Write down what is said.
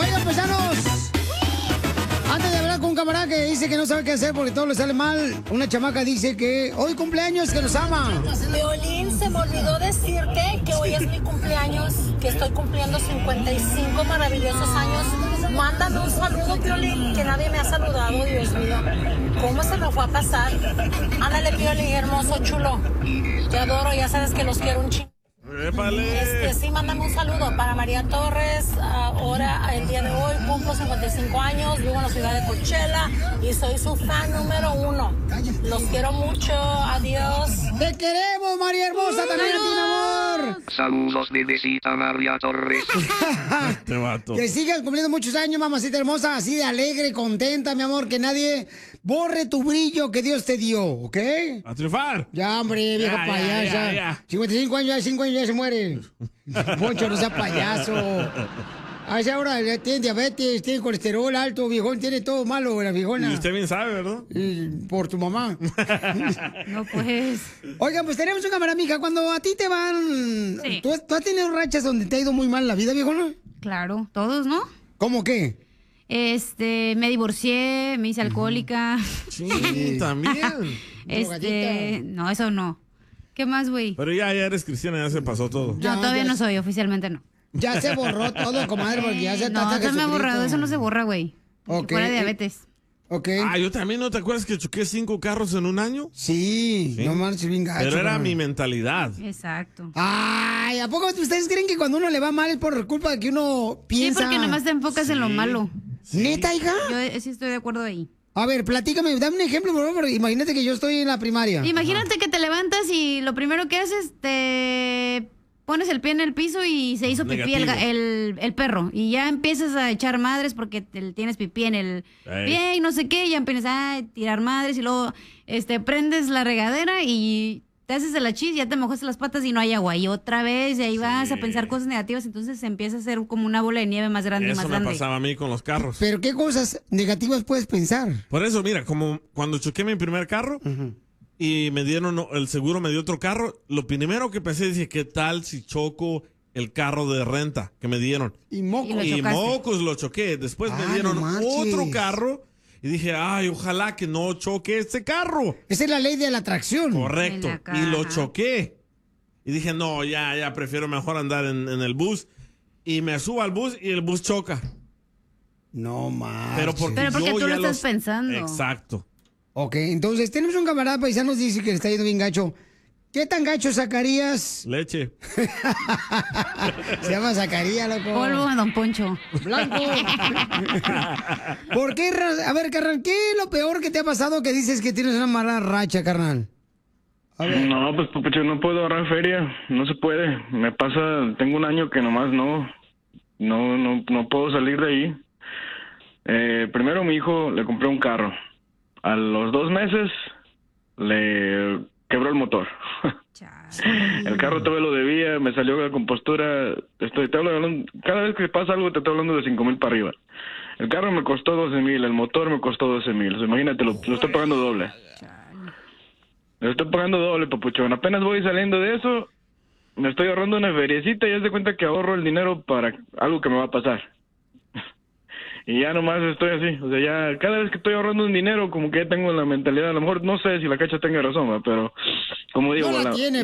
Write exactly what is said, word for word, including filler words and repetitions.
Oigan, paisanos, antes de hablar con un camarada que dice que no sabe qué hacer porque todo le sale mal, una chamaca dice que hoy cumpleaños, que nos ama. Violín, se me olvidó decirte que hoy es mi cumpleaños, que estoy cumpliendo cincuenta y cinco maravillosos años. Mándame un saludo, Violín, que nadie me ha saludado, Dios mío. ¿Cómo se me fue a pasar? Ándale, Violín, hermoso, chulo. Te adoro, ya sabes que los quiero un chingo. Este, sí, mándame un saludo para María Torres. Ahora, el día de hoy, cumplo cincuenta y cinco años, vivo en la ciudad de Coachella y soy su fan número uno. Los quiero mucho, adiós. ¡Te queremos, María Hermosa, también a ti, mi amor! Saludos de visita, María Torres. Te mato. Que sigas cumpliendo muchos años, mamacita hermosa, así de alegre, contenta, mi amor, que nadie borre tu brillo que Dios te dio, ¿ok? ¡A triunfar! Ya, hombre, vieja Ya, ya, payasa. ya, ya. cincuenta y cinco años, ya cinco años ya se muere. Poncho, no sea payaso. A esa hora tiene diabetes, tiene colesterol alto, viejón, tiene todo malo, la viejona. Y usted bien sabe, ¿verdad? Y por tu mamá. No, pues. Oigan, pues tenemos una cámara, mija. Cuando a ti te van... Sí. ¿Tú, ¿Tú has tenido rachas donde te ha ido muy mal la vida, viejona? Claro, todos, ¿no? ¿Cómo qué? Este, me divorcié, me hice alcohólica. Sí, también. Este, no, eso no. ¿Qué más, güey? Pero ya, ya eres cristiana, ya se pasó todo. No, todavía no soy, oficialmente no. Ya se borró todo, comadre, porque ya se No, trata de no me ha borrado, eso no se borra, güey. Ok. Fuera de diabetes. Ok. Ah, yo también, ¿no te acuerdas que choqué cinco carros en un año? Sí, Sí. no marches bien gacho. Pero era carnal. mi mentalidad. Exacto. Ay, ¿a poco ustedes creen que cuando uno le va mal es por culpa de que uno Sí, piensa? porque nomás te enfocas en lo malo. ¿Neta, hija? Yo eh, sí estoy de acuerdo ahí. A ver, platícame, dame un ejemplo, por favor, porque imagínate que yo estoy en la primaria. Imagínate que te levantas y lo primero que haces, te pones el pie en el piso y se hizo pipí el, Negativo. el, el perro. Y ya empiezas a echar madres porque te- tienes pipí en el Ey. pie y no sé qué. Y ya empiezas a tirar madres y luego este, prendes la regadera y te haces de la chis, ya te mojaste las patas y no hay agua. Y otra vez, y ahí vas a pensar cosas negativas. Entonces se empieza a hacer como una bola de nieve más grande y Eso más me grande. pasaba a mí con los carros. Pero ¿qué cosas negativas puedes pensar? Por eso, mira, como cuando choqué mi primer carro y me dieron, el seguro me dio otro carro, lo primero que pensé, dije, ¿qué tal si choco el carro de renta que me dieron? Y moco. Y lo Y chocaste. mocos lo choqué. Después Ah, me dieron no marches. otro carro y dije, ay, ojalá que no choque este carro. Esa es la ley de la atracción. Correcto. En la Y lo caja. choqué. Y dije, no, ya, ya prefiero mejor andar en, en el bus. Y me subo al bus y el bus choca. No más. Pero porque, Pero porque yo tú ya lo estás los- pensando. Exacto. Ok, entonces tenemos un camarada paisano dice que le está yendo bien gacho. ¿Qué tan gacho sacarías? Leche. Se llama Zacarías, loco. Polvo a Don Poncho. Blanco. ¿Por qué? ra- A ver, carnal, ¿qué es lo peor que te ha pasado que dices que tienes una mala racha, carnal? A ver. No, pues Papucho, no puedo ahorrar feria, no se puede. Me pasa, tengo un año que nomás no, no, no, no puedo salir de ahí. Eh, primero mi hijo le compré un carro. A los dos meses le quebró el motor. El carro todavía lo debía, me salió la compostura. Estoy, te hablo hablando- cada vez que pasa algo te estoy hablando de cinco mil para arriba. El carro me costó doce mil, el motor me costó doce mil. O sea, imagínate, lo, lo estoy pagando doble. Lo estoy pagando doble, papuchón. Apenas voy saliendo de eso, me estoy ahorrando una feriecita y haz de cuenta que ahorro el dinero para algo que me va a pasar. Y ya nomás estoy así. O sea, ya cada vez que estoy ahorrando un dinero, como que ya tengo la mentalidad. A lo mejor no sé si la cacha tenga razón, ¿va? Pero como digo, No la la- tiene.